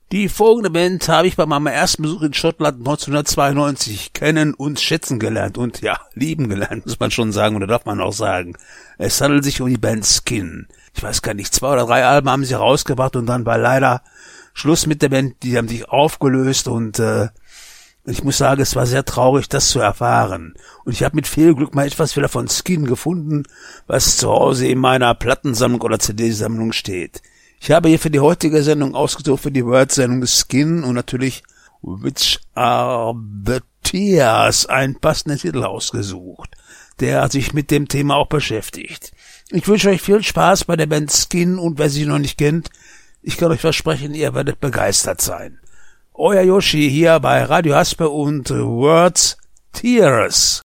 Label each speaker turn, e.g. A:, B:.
A: Die folgende Band habe ich bei meinem ersten Besuch in Schottland 1992 kennen und schätzen gelernt und ja, lieben gelernt, muss man schon sagen, oder darf man auch sagen. Es handelt sich um die Band Skin. Ich weiß gar nicht, 2 oder 3 Alben haben sie rausgebracht und dann war leider Schluss mit der Band, die haben sich aufgelöst und ich muss sagen, es war sehr traurig, das zu erfahren. Und ich habe mit viel Glück mal etwas wieder von Skin gefunden, was zu Hause in meiner Plattensammlung oder CD-Sammlung steht. Ich habe hier für die heutige Sendung ausgesucht für die Word-Sendung Skin und natürlich Which Are the Tears, einen passenden Titel ausgesucht, der sich mit dem Thema auch beschäftigt. Ich wünsche euch viel Spaß bei der Band Skin und wer sie noch nicht kennt, ich kann euch versprechen, ihr werdet begeistert sein. Euer Yoshi hier bei Radio Haspe und Words Tears.